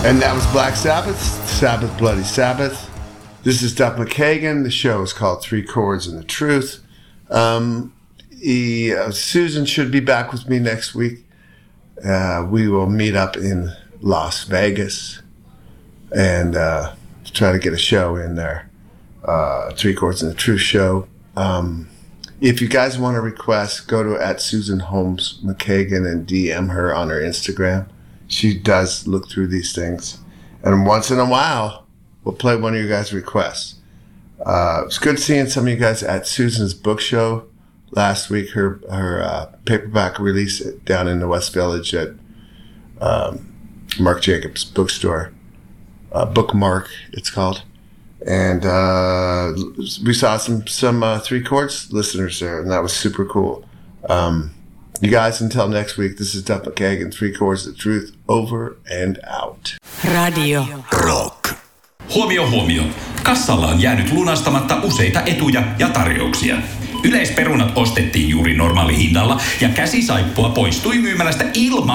And that was Black Sabbath, Sabbath Bloody Sabbath. This is Duff McKagan. The show is called Three Chords and the Truth. Susan should be back with me next week. We will meet up in Las Vegas and try to get a show in there. Three Chords and the Truth show. If you guys want to request, go to @SusanHolmesMcKagan and DM her on her Instagram. She does look through these things. And once in a while, we'll play one of you guys' requests. It's good seeing some of you guys at Susan's book show last week. Her paperback release down in the West Village at Marc Jacobs bookstore. Bookmark, it's called. And we saw some Three Chords listeners there, and that was super cool. You guys, until next week, this is Duff McKagan, Three Chords of the Truth, over and out. Radio Rock. Huomio. Kassalla on jäänyt lunastamatta useita etuja ja tarjouksia. Yleisperunat ostettiin juuri normaalihinnalla ja käsisaippua poistui myymälästä ilman